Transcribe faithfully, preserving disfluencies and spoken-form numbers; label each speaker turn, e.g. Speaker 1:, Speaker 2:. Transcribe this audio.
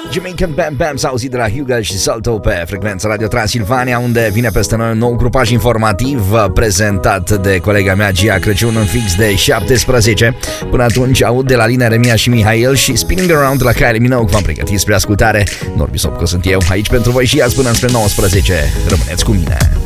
Speaker 1: Jamaican Bam Bam s-a auzit de la Hugo și Salto pe frecvența Radio Transilvania, unde vine peste noi un nou grupaj informativ prezentat de colega mea Gia Crăciun în fix de șaptesprezece. Până atunci aud de la Lina, Remia și Mihail și Spinning Around la Kylie Minogue. V-am pregătit spre ascultare. Norbi Sopco sunt eu aici pentru voi și azi până spre nouăsprezece. Rămâneți cu mine.